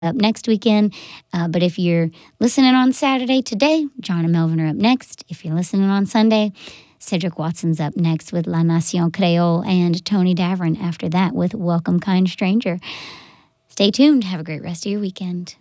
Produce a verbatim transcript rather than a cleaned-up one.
up next weekend. Uh, but if you're listening on Saturday today, John and Melvin are up next. If you're listening on Sunday, Cedric Watson's up next with La Nation Creole, and Tony Davern after that with Welcome Kind Stranger. Stay tuned. Have a great rest of your weekend.